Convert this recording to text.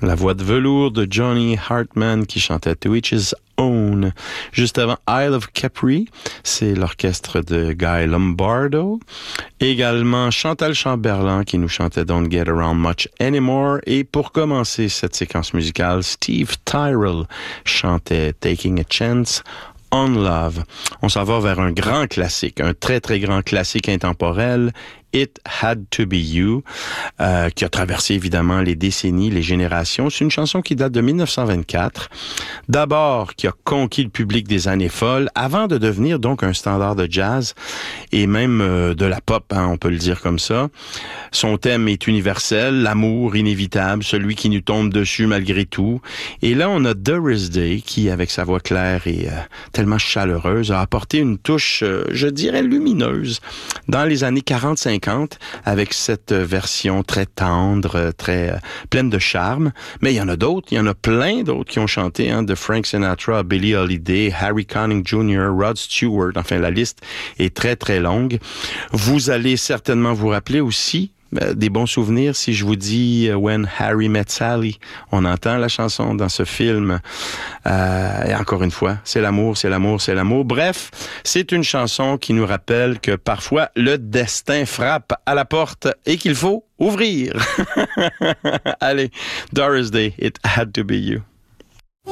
La voix de velours de Johnny Hartman qui chantait To Each His Own. Juste avant Isle of Capri, c'est l'orchestre de Guy Lombardo. Également Chantal Chamberlain qui nous chantait Don't Get Around Much Anymore. Et pour commencer cette séquence musicale, Steve Tyrell chantait Taking a Chance on Love. On s'en va vers un grand classique, un très très grand classique intemporel. It Had to Be You, qui a traversé évidemment les décennies, les générations. C'est une chanson qui date de 1924. D'abord, qui a conquis le public des années folles, avant de devenir donc un standard de jazz et même de la pop, hein, on peut le dire comme ça. Son thème est universel, l'amour inévitable, celui qui nous tombe dessus malgré tout. Et là, on a Doris Day qui, avec sa voix claire et tellement chaleureuse, a apporté une touche, je dirais, lumineuse dans les années 40-50. Avec cette version très tendre, très pleine de charme. Mais il y en a d'autres, il y en a plein d'autres qui ont chanté, hein, de Frank Sinatra à Billie Holiday, Harry Connick Jr., Rod Stewart. Enfin, la liste est très, très longue. Vous allez certainement vous rappeler aussi des bons souvenirs si je vous dis When Harry Met Sally. On entend la chanson dans ce film. Et encore une fois, c'est l'amour, c'est l'amour, c'est l'amour. Bref, c'est une chanson qui nous rappelle que parfois le destin frappe à la porte et qu'il faut ouvrir. Allez, Doris Day, It Had to Be You.